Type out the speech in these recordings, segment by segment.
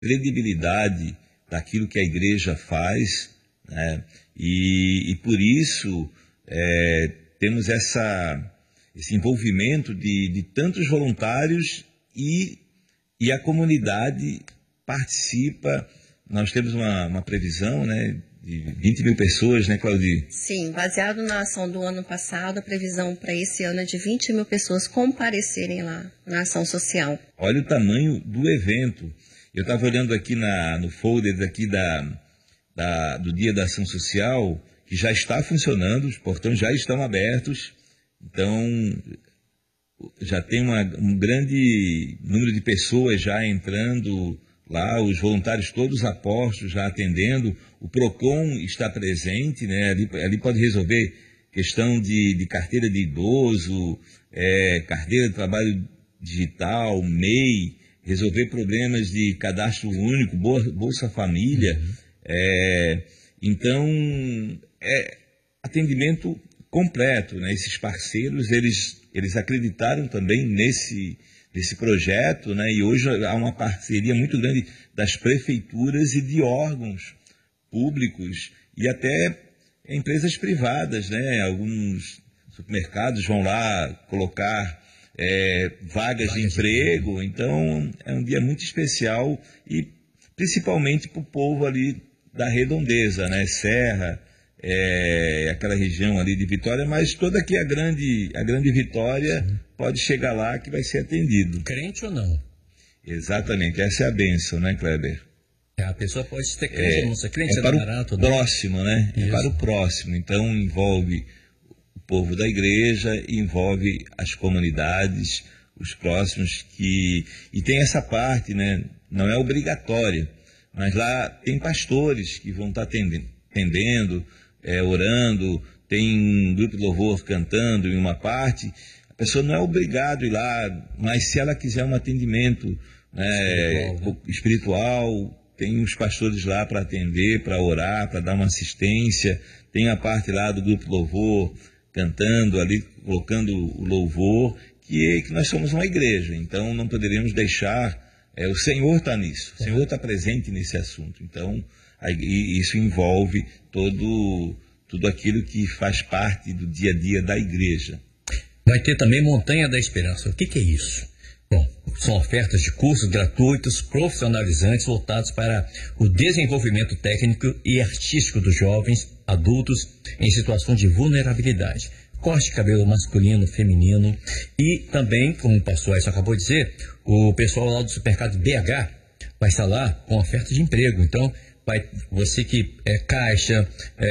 credibilidade daquilo que a igreja faz, né? E por isso temos esse envolvimento de tantos voluntários e a comunidade participa. Nós temos uma previsão, né, de 20 mil pessoas, né, Claudir? Sim, baseado na ação do ano passado, a previsão para esse ano é de 20 mil pessoas comparecerem lá na ação social. Olha o tamanho do evento. Eu estava olhando aqui no folder daqui do Dia da Ação Social, que já está funcionando, os portões já estão abertos, então já tem um grande número de pessoas já entrando lá, os voluntários todos apostos já atendendo, o PROCON está presente, né? Ali pode resolver questão de carteira de idoso, carteira de trabalho digital, MEI, resolver problemas de cadastro único, Bolsa Família. Então, atendimento completo, né? Esses parceiros, eles acreditaram também nesse projeto, né? E hoje há uma parceria muito grande das prefeituras e de órgãos públicos e até empresas privadas, né? Alguns supermercados vão lá colocar vagas de emprego. Então, é um dia muito especial e principalmente para o povo ali da Redondeza, né? Serra, aquela região ali de Vitória, mas toda aqui a grande Vitória pode chegar lá que vai ser atendido. Crente ou não? Exatamente, essa é a bênção, né, Kleber? A pessoa pode ser crente ou não ser crente, para o próximo, né? É para o próximo, então envolve o povo da igreja, envolve as comunidades, os próximos e tem essa parte, né? Não é obrigatória, mas lá tem pastores que vão estar atendendo, orando, tem um grupo de louvor cantando em uma parte. A pessoa não é obrigada a ir lá, mas se ela quiser um atendimento, né, espiritual, tem os pastores lá para atender, para orar, para dar uma assistência. Tem a parte lá do grupo de louvor cantando ali, colocando o louvor, que nós somos uma igreja, então não poderíamos deixar. O Senhor está nisso, o Senhor está presente nesse assunto. Então, isso envolve tudo aquilo que faz parte do dia a dia da igreja. Vai ter também Montanha da Esperança. O que é isso? Bom, são ofertas de cursos gratuitos, profissionalizantes, voltados para o desenvolvimento técnico e artístico dos jovens, adultos, em situação de vulnerabilidade. Corte de cabelo masculino, feminino e também, como o pastor Aison acabou de dizer, o pessoal lá do supermercado BH vai estar lá com oferta de emprego. Então, você que é caixa,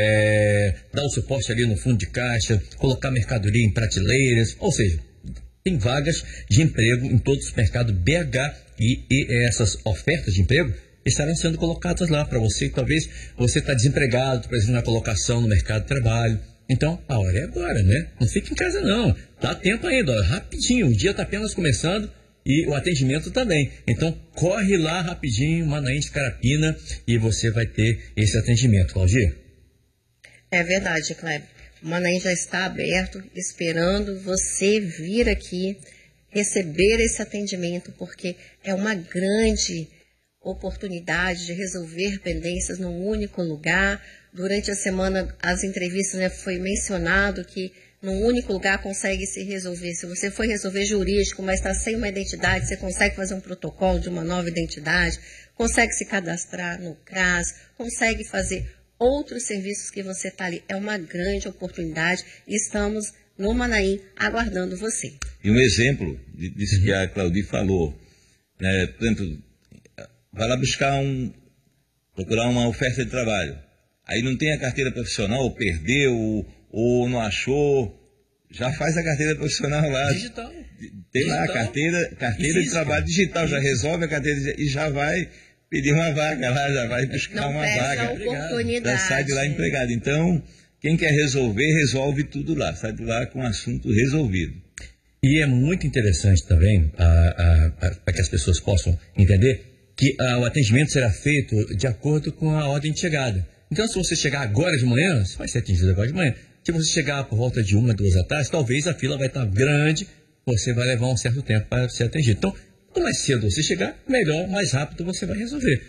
dá o suporte ali no fundo de caixa, colocar mercadoria em prateleiras, ou seja, tem vagas de emprego em todo o supermercado BH e essas ofertas de emprego estarão sendo colocadas lá para você. Talvez você está desempregado, precisando de uma colocação no mercado de trabalho. Então, a hora é agora, né? Não fique em casa não, dá tempo ainda, ó, rapidinho, o dia está apenas começando e o atendimento também. Então, corre lá rapidinho, Manaim de Carapina, e você vai ter esse atendimento, Claudir. É verdade, Kleber. O Manaim já está aberto, esperando você vir aqui receber esse atendimento, porque é uma grande oportunidade de resolver pendências num único lugar. Durante a semana, as entrevistas, né, foi mencionado que num único lugar consegue se resolver. Se você for resolver jurídico, mas está sem uma identidade, você consegue fazer um protocolo de uma nova identidade, consegue se cadastrar no CRAS, consegue fazer outros serviços que você está ali. É uma grande oportunidade e estamos no Manaim aguardando você. E um exemplo disso que a Claudir falou, né? Por exemplo, vai lá procurar uma oferta de trabalho. Aí não tem a carteira profissional, ou perdeu, ou não achou, já faz a carteira profissional lá. Digital. Tem lá a carteira de trabalho digital, já resolve a carteira e já vai pedir uma vaga lá, já vai buscar uma vaga. Já sai de lá empregado. Então, quem quer resolver, resolve tudo lá, sai de lá com o assunto resolvido. E é muito interessante também, para que as pessoas possam entender, que o atendimento será feito de acordo com a ordem de chegada. Então, se você chegar agora de manhã, você vai ser atendido agora de manhã. Se você chegar por volta de 1, 2 da tarde, talvez a fila vai estar grande, você vai levar um certo tempo para ser atendido. Então, Quanto mais cedo você chegar, melhor, mais rápido você vai resolver.